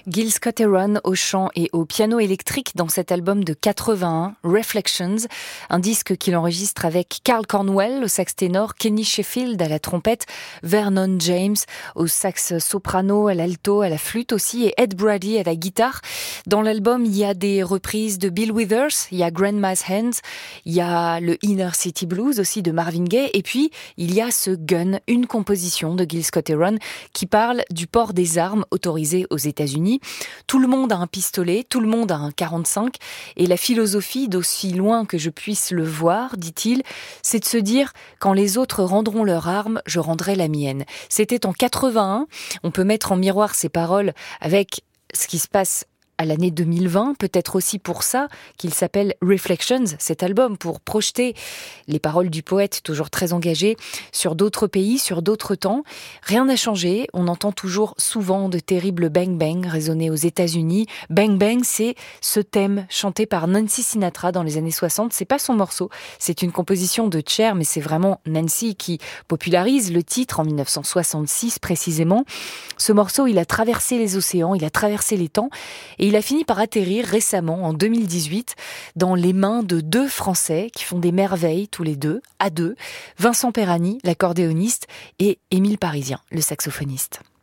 Gil Scott-Heron au chant et au piano électrique dans cet album de 81, Reflections, un disque qu'il enregistre avec Carl Cornwell au sax ténor, Kenny Sheffield à la trompette, Vernon James au sax soprano, à l'alto, à la flûte aussi, et Ed Brady à la guitare. Dans l'album, il y a des reprises de Bill Withers, il y a Grandma's Hands, il y a le Inner City Blues aussi de Marvin Gaye, et puis il y a ce Gun, une composition de Gil Scott-Heron qui parle du port des armes autorisées aux États-Unis. Tout le monde a un pistolet, tout le monde a un 45, et la philosophie, d'aussi loin que je puisse le voir, dit-il, c'est de se dire, quand les autres rendront leur arme, je rendrai la mienne. C'était en 81, on peut mettre en miroir ces paroles avec ce qui se passe à l'année 2020, peut-être aussi pour ça qu'il s'appelle Reflections, cet album, pour projeter les paroles du poète, toujours très engagé, sur d'autres pays, sur d'autres temps. Rien n'a changé, on entend toujours souvent de terribles bang-bang résonner aux États-Unis. Bang-bang, c'est ce thème chanté par Nancy Sinatra dans les années 60. C'est pas son morceau, c'est une composition de Cher, mais c'est vraiment Nancy qui popularise le titre en 1966 précisément. Ce morceau, il a traversé les océans, il a traversé les temps, et il a fini par atterrir récemment, en 2018, dans les mains de deux Français qui font des merveilles tous les deux, à deux, Vincent Perani, l'accordéoniste, et Émile Parisien, le saxophoniste.